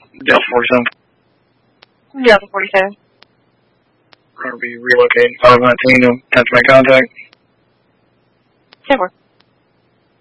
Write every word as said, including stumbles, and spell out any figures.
Delta forty-seven. Delta forty-seven. We're going to be relocating five nineteen to have to make contact. ten four.